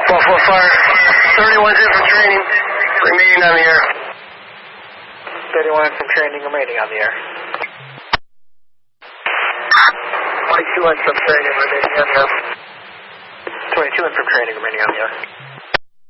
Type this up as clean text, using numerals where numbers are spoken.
Buffalo Fire, 31's in from training, remaining on the air. 31 from training, remaining on the air. 22 in from training, remaining on the air. 22 in from training, remaining on the air.